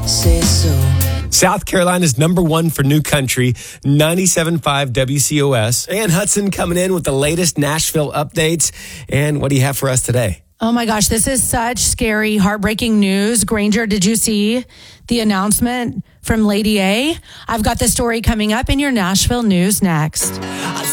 say so. South Carolina's number one for new country, 97.5 WCOS. And Hudson coming in with the latest Nashville updates. And what do you have for us today? Oh my gosh, this is such scary, heartbreaking news. Granger, did you see the announcement from Lady A? I've got the story coming up in your Nashville news next.